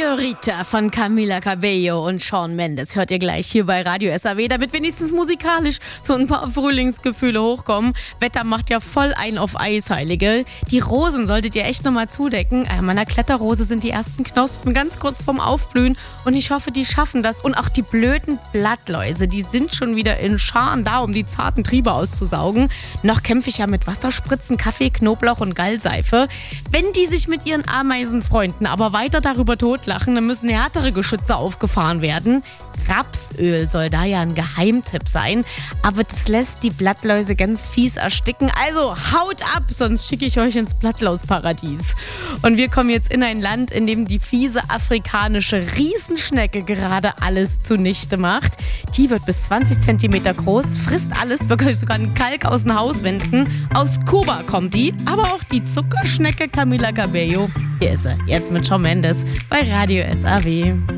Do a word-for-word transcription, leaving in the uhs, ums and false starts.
Señorita von Camila Cabello und Shawn Mendes hört ihr gleich hier bei Radio S A W, damit wenigstens musikalisch so ein paar Frühlingsgefühle hochkommen. Wetter macht ja voll ein auf Eisheilige. Die Rosen solltet ihr echt nochmal zudecken. An meiner Kletterrose sind die ersten Knospen ganz kurz vorm Aufblühen und ich hoffe, die schaffen das. Und auch die blöden Blattläuse, die sind schon wieder in Scharen da, um die zarten Triebe auszusaugen. Noch kämpfe ich ja mit Wasserspritzen, Kaffee, Knoblauch und Gallseife. Wenn die sich mit ihren Ameisenfreunden aber weiter darüber totlachen, dann müssen härtere Geschütze aufgefahren werden. Rapsöl soll da ja ein Geheimtipp sein, aber das lässt die Blattläuse ganz fies ersticken. Also haut ab, sonst schicke ich euch ins Blattlausparadies. Und wir kommen jetzt in ein Land, in dem die fiese afrikanische Riesenschnecke gerade alles zunichte macht. Die wird bis zwanzig Zentimeter groß, frisst alles, wirklich sogar einen Kalk aus den Hauswänden. Aus Kuba kommt die, aber auch die Zuckerschnecke Camila Cabello. Hier ist sie, jetzt mit Shawn Mendes bei Radio S A W.